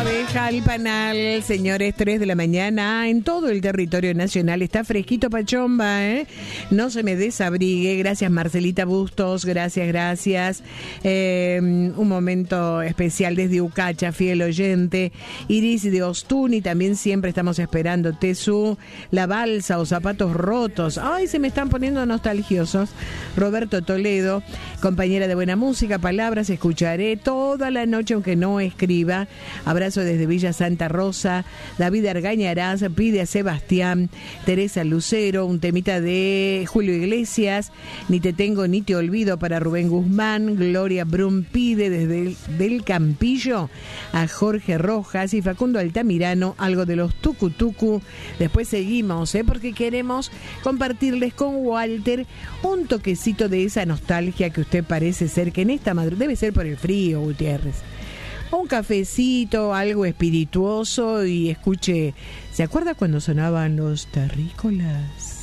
abeja al panal, señores, 3 de la mañana en todo el territorio nacional. Está fresquito Pachomba, ¿eh? No se me desabrigue. Gracias Marcelita Bustos, gracias. Un momento especial desde Ucacha, fiel oyente. Iris de Ostuni, también siempre estamos esperando. Tesú, La Balsa o Zapatos Rotos. Ay, se me están poniendo nostalgiosos. Roberto Toledo, compañera de buena música, palabras, escucharé toda la noche aunque no escriba. Abrazo desde Villa Santa Rosa. David Argañarás pide a Sebastián. Teresa Lucero, un temita de Julio Iglesias. Ni te tengo ni te olvido para Rubén Guzmán. Gloria Brum pide desde del Campillo a Jorge Rojas y Facundo Altamirano algo de los Tucutucu. Después seguimos, porque queremos compartirles con Walter un toquecito de esa nostalgia que usted parece ser que en esta madrugada, debe ser por el frío, Gutiérrez. Un cafecito, algo espirituoso y escuche, ¿se acuerda cuando sonaban los terrícolas?